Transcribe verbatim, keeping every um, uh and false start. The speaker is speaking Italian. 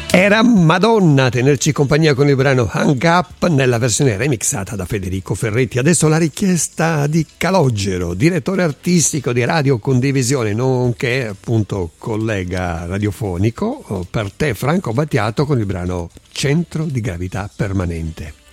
Era Madonna a tenerci compagnia con il brano Hang Up nella versione remixata da Federico Ferretti. Adesso la richiesta di Calogero, direttore artistico di Radio Condivisione, nonché appunto collega radiofonico, per te Franco Battiato con il brano Centro di Gravità Permanente.